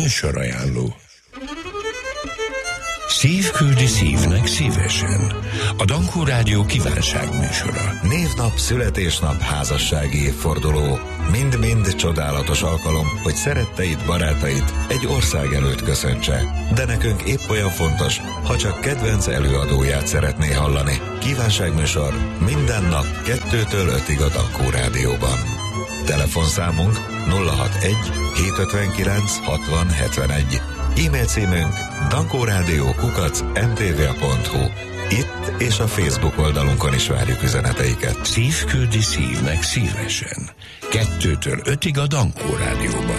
Műsorajánló. Szív küldi szívnek szívesen. A Dankó Rádió kívánságműsora. Névnap, születésnap, házassági évforduló. Mind-mind csodálatos alkalom, hogy szeretteid, barátait egy ország előtt köszöntse. De nekünk épp olyan fontos, ha csak kedvenc előadóját szeretné hallani. Kívánságműsor minden nap 2-től 5-ig a Dankó Rádióban. Telefonszámunk 061 759 60 71. E-mail címünk dankórádió@mtva.hu. Itt és a Facebook oldalunkon is várjuk üzeneteiket. Szív küldi szívnek szívesen. 2-től 5-ig a Dankó Rádióban.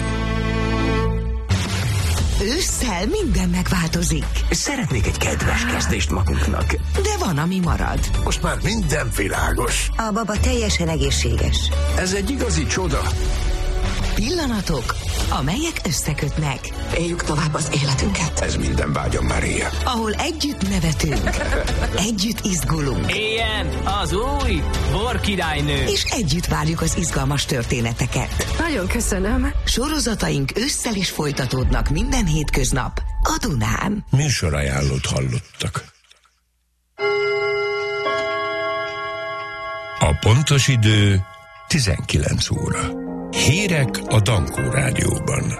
Ősszel minden megváltozik. Szeretnék egy kedves kezdést magunknak. De van, ami marad. Most már minden világos. A baba teljesen egészséges. Ez egy igazi csoda. Pillanatok, amelyek összekötnek. Éljük tovább az életünket. Ez minden vágyam már ilyen. Ahol együtt nevetünk, együtt izgulunk. Éljen az új borkirálynő. És együtt várjuk az izgalmas történeteket. Nagyon köszönöm. Sorozataink ősszel is folytatódnak minden hétköznap a Dunán. Műsorajánlót hallottak. A pontos idő 19 óra. Hírek a Dankó Rádióban.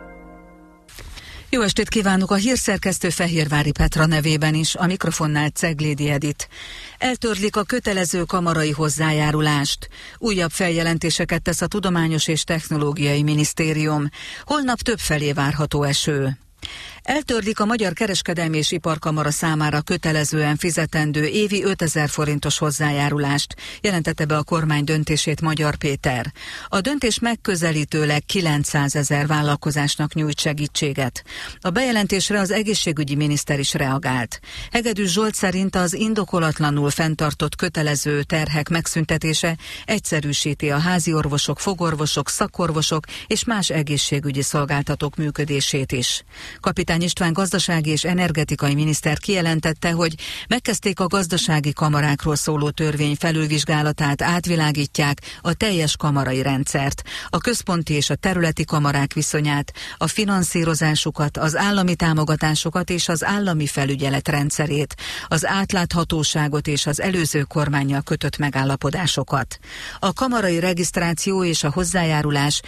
Jó estét kívánok, a hírszerkesztő Fehérvári Petra nevében is, a mikrofonnál Ceglédi Edit. Eltörlik a kötelező kamarai hozzájárulást. Újabb feljelentéseket tesz a Tudományos és Technológiai Minisztérium. Holnap többfelé várható eső. Eltörlik a Magyar Kereskedelmi és Iparkamara számára kötelezően fizetendő évi 5000 forintos hozzájárulást, jelentette be a kormány döntését Magyar Péter. A döntés megközelítőleg 900 000 vállalkozásnak nyújt segítséget. A bejelentésre az egészségügyi miniszter is reagált. Hegedűs Zsolt szerint az indokolatlanul fenntartott kötelező terhek megszüntetése egyszerűsíti a háziorvosok, fogorvosok, szakorvosok és más egészségügyi szolgáltatók működését is. Kapitány István gazdasági és energetikai miniszter kijelentette, hogy megkezdték a gazdasági kamarákról szóló törvény felülvizsgálatát, átvilágítják a teljes kamarai rendszert, a központi és a területi kamarák viszonyát, a finanszírozásukat, az állami támogatásokat és az állami felügyelet rendszerét, az átláthatóságot és az előző kormánnyal kötött megállapodásokat. A kamarai regisztráció és a hozzájárulás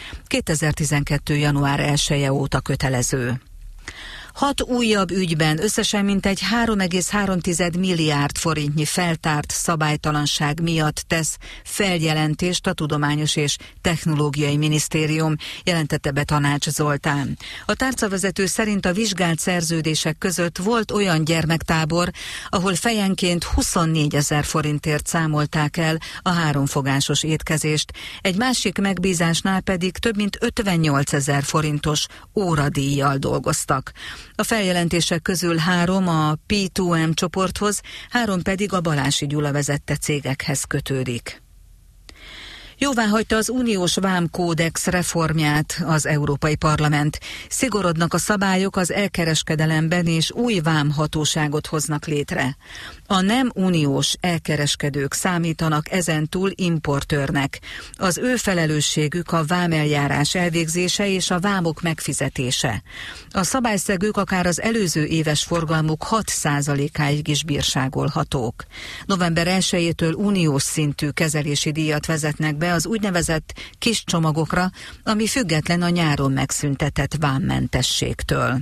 2012. január 1-e óta kötelező. 6 újabb ügyben összesen mintegy 3,3 milliárd forintnyi feltárt szabálytalanság miatt tesz feljelentést a Tudományos és Technológiai Minisztérium, jelentette be Tanács Zoltán. A tárcavezető szerint a vizsgált szerződések között volt olyan gyermektábor, ahol fejenként 24 000 forintért számolták el a 3 fogásos étkezést, egy másik megbízásnál pedig több mint 58 000 forintos óradíjjal dolgoztak. A feljelentések közül 3 a P2M csoporthoz, 3 pedig a Balási Gyula vezette cégekhez kötődik. Jóváhagyta az uniós vámkódex reformját az Európai Parlament. Szigorodnak a szabályok az elkereskedelemben, és új vámhatóságot hoznak létre. A nem uniós elkereskedők számítanak ezentúl importőrnek. Az ő felelősségük a vámeljárás elvégzése és a vámok megfizetése. A szabályszegők akár az előző éves forgalmuk 6%-áig is bírságolhatók. November 1-től uniós szintű kezelési díjat vezetnek be az úgynevezett kis csomagokra, ami független a nyáron megszüntetett vámmentességtől.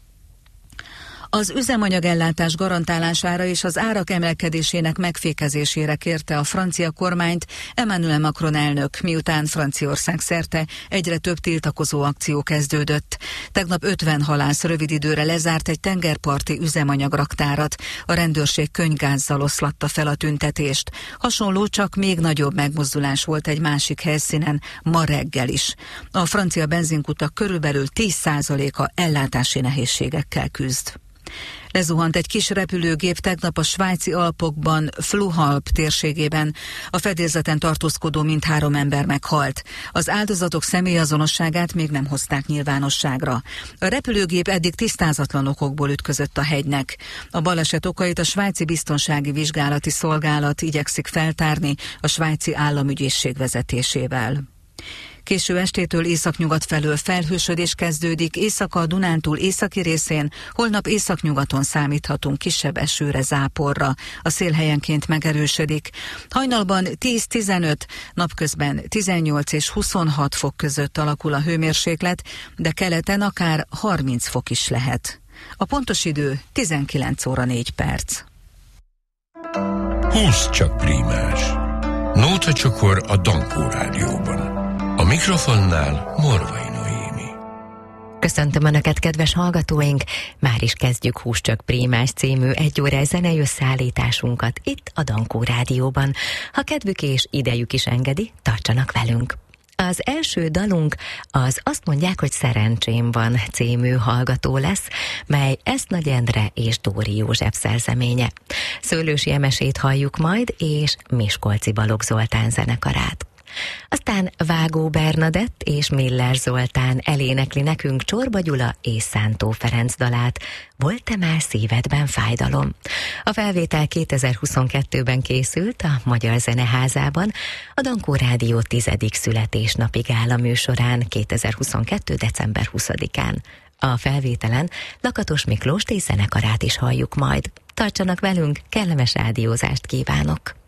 Az üzemanyagellátás garantálására és az árak emelkedésének megfékezésére kérte a francia kormányt Emmanuel Macron elnök, miután Franciaország szerte egyre több tiltakozó akció kezdődött. Tegnap 50 halász rövid időre lezárt egy tengerparti üzemanyagraktárat. A rendőrség könnygázzal oszlatta fel a tüntetést. Hasonló, csak még nagyobb megmozdulás volt egy másik helyszínen ma reggel is. A francia benzinkutak körülbelül 10%-a ellátási nehézségekkel küzd. Lezuhant egy kis repülőgép tegnap a svájci Alpokban, Fluhalp térségében. A fedélzeten tartózkodó mindhárom ember meghalt. Az áldozatok személyazonosságát még nem hozták nyilvánosságra. A repülőgép eddig tisztázatlan okokból ütközött a hegynek. A baleset okait a Svájci Biztonsági Vizsgálati Szolgálat igyekszik feltárni a svájci államügyészség vezetésével. Késő estétől északnyugat felől felhősödés kezdődik, éjszaka a Dunántúl északi részén, holnap északnyugaton számíthatunk kisebb esőre, záporra. A szél helyenként megerősödik. Hajnalban 10-15, napközben 18 és 26 fok között alakul a hőmérséklet, de keleten akár 30 fok is lehet. A pontos idő 19 óra 4 perc. Húsz csak prímás. Nóta csokor a Dankó Rádióban. A mikrofonnál Morvai Noémi. Köszöntöm Önöket, kedves hallgatóink! Már is kezdjük Húsz csak prímás című egyórás zenei összeállításunkat itt a Dankó Rádióban. Ha kedvük és idejük is engedi, tartsanak velünk! Az első dalunk az Azt mondják, hogy szerencsém van című hallgató lesz, mely Esznagy Endre és Dóri József szerzeménye. Szőlősi Emesét halljuk majd, és Miskolci Balogh Zoltán zenekarát. Aztán Vágó Bernadett és Miller Zoltán elénekli nekünk Csorba Gyula és Szántó Ferenc dalát, Volt-e már szívedben fájdalom? A felvétel 2022-ben készült a Magyar Zeneházában, a Dankó Rádió 10. születésnapi gála műsorán 2022. december 20-án. A felvételen Lakatos Miklóst és zenekarát is halljuk majd. Tartsanak velünk, kellemes rádiózást kívánok!